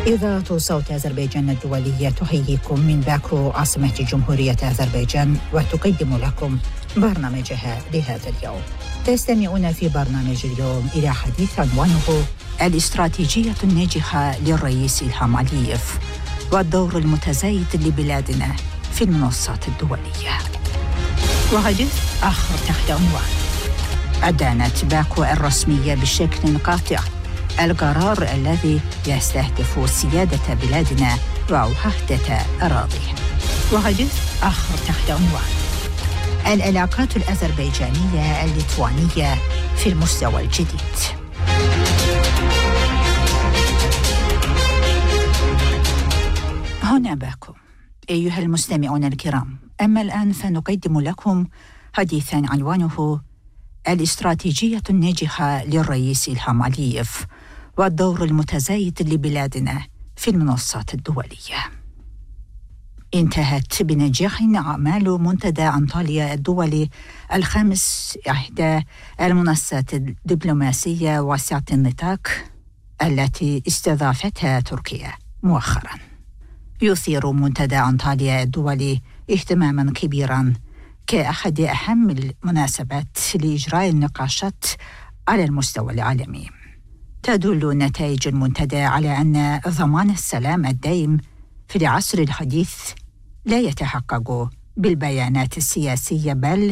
إذاعة صوت أذربيجان الدولية تحييكم من باكو عاصمة جمهورية أذربيجان وتقدم لكم برنامجها لهذا اليوم. تستمعون في برنامج اليوم إلى حديث عنوانه الاستراتيجية الناجحة للرئيس إلهام علييف والدور المتزايد لبلادنا في المنصات الدولية. وحديث آخر تحت عنوان أدانت باكو الرسمية بشكل قاطع القرار الذي يستهدف سيادة بلادنا ووحدة أراضيه. وحديث آخر تحت عنوان العلاقات الأذربيجانية الليتوانية في المستوى الجديد. هنا باكو. أيها المستمعون الكرام، أما الآن فنقدم لكم حديثاً عنوانه الاستراتيجية الناجحة للرئيس إلهام علييف والدور المتزايد لبلادنا في المنصات الدولية. انتهت بنجاح أعمال منتدى أنطاليا الدولي الخامس إحدى المنصات الدبلوماسية واسعة النطاق التي استضافتها تركيا مؤخراً. يثير منتدى أنطاليا الدولي اهتماماً كبيراً كأحد أهم المناسبات لإجراء النقاشات على المستوى العالمي. تدل نتائج المنتدى على أن ضمان السلام الدائم في العصر الحديث لا يتحقق بالبيانات السياسية، بل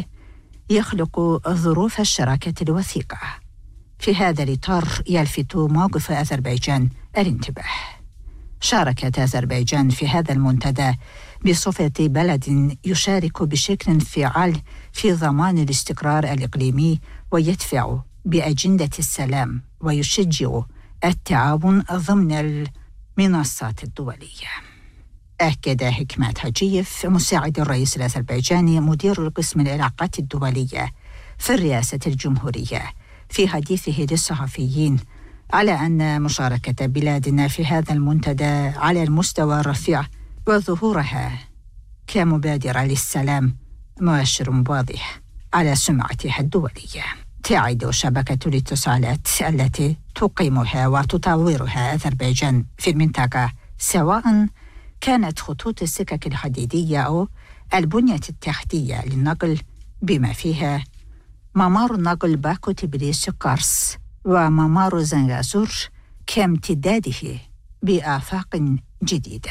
يخلق ظروف الشراكة الوثيقة. في هذا الإطار يلفت موقف أذربيجان الانتباه. شاركت أذربيجان في هذا المنتدى بصفة بلد يشارك بشكل فعال في ضمان الاستقرار الإقليمي ويدفع بأجندة السلام ويشجع التعاون ضمن المنصات الدولية. أكد حكمات حجيف مساعد الرئيس الأذربيجاني مدير القسم العلاقات الدولية في الرئاسة الجمهورية في حديثه للصحفيين على أن مشاركة بلادنا في هذا المنتدى على المستوى الرفيع وظهورها كمبادرة للسلام مؤشر واضح على سمعتها الدولية. تعد شبكة الاتصالات التي تقيمها وتطورها أذربيجان في المنطقة، سواء كانت خطوط السكك الحديدية أو البنية التحتية للنقل، بما فيها ممر نقل باكو تبريز قرص وممر زنغازور، كامتداده بآفاق جديدة.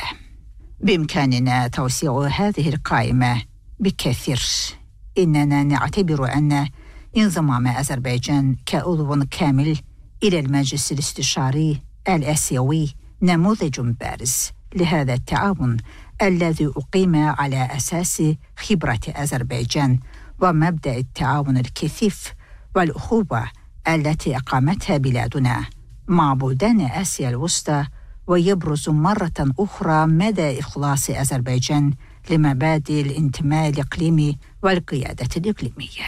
بإمكاننا توسيع هذه القائمة بكثير. إننا نعتبر أن انضمام أذربيجان كعضو كامل إلى المجلس الاستشاري الآسيوي نموذج بارز لهذا التعاون الذي أقيم على أساس خبرة أذربيجان ومبدأ التعاون الكثيف والأخوة التي أقامتها بلادنا مع بلدان آسيا الوسطى. ويبرز مرة أخرى مدى إخلاص أذربيجان لمبادئ الانتماء الإقليمي والقيادة الإقليمية.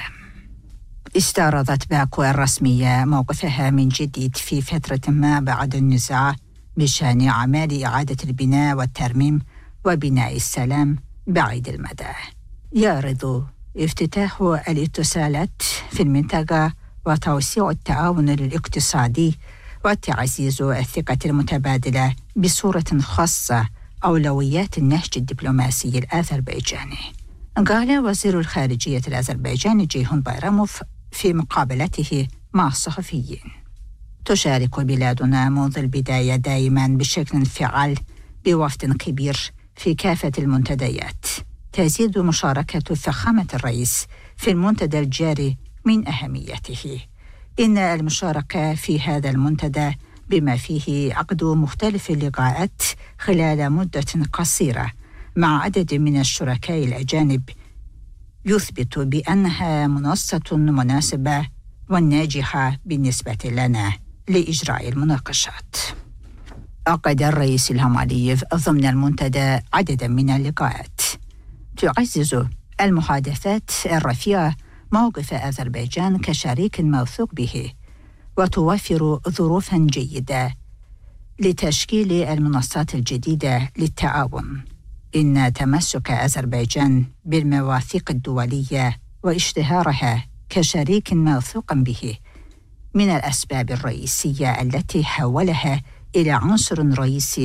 استعرضت باكو الرسمية موقفها من جديد في فترة ما بعد النزاع بشأن أعمال إعادة البناء والترميم وبناء السلام بعيد المدى. يعرض افتتاح الاتصالات في المنطقة وتوسيع التعاون الاقتصادي وتعزيز الثقة المتبادلة بصورة خاصة أولويات النهج الدبلوماسي الأذربيجاني. قال وزير الخارجية الأذربيجاني جيهون بايراموف في مقابلته مع الصحفيين: تشارك بلادنا منذ البداية دائما بشكل فعال بوفد كبير في كافة المنتديات. تزيد مشاركة فخامة الرئيس في المنتدى الجاري من أهميته. إن المشاركة في هذا المنتدى بما فيه عقد مختلف اللقاءات خلال مدة قصيرة مع عدد من الشركاء الأجانب يثبت بأنها منصة مناسبة والناجحة بالنسبة لنا لإجراء المناقشات. عقد الرئيس إلهام علييف ضمن المنتدى عددا من اللقاءات تعزز المحادثات الرفيعة موقف أذربيجان كشريك موثوق به، وتوفر ظروفاً جيدة لتشكيل المنصات الجديدة للتعاون. إن تمسك أذربيجان بالمواثيق الدولية واشتهارها كشريك موثوق به من الأسباب الرئيسية التي حولها إلى عنصر رئيسي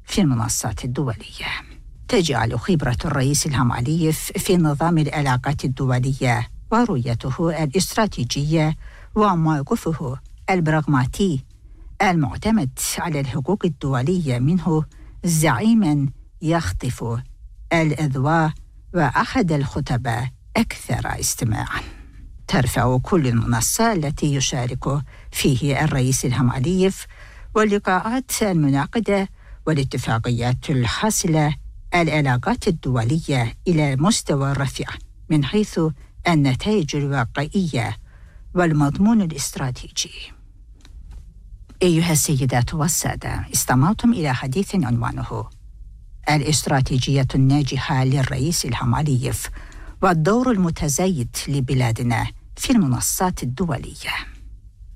في المنصات الدولية. تجعل خبرة الرئيس إلهام علييف في نظام العلاقات الدولية ورؤيته الاستراتيجية وموقفه البراغماتي المعتمد على الحقوق الدولية منه زعيماً يخطف الأضواء وأحد الخطباء أكثر استماعاً. ترفع كل المنصات التي يشارك فيه الرئيس إلهام علييف واللقاءات المنعقدة والاتفاقيات الحاصلة العلاقات الدولية إلى مستوى رفيع من حيث النتائج الواقعية والمضمون الاستراتيجي. أيها السيدات والسادة، استمعتم إلى حديث عنوانه الاستراتيجية الناجحة للرئيس إلهام علييف والدور المتزايد لبلادنا في المنصات الدولية.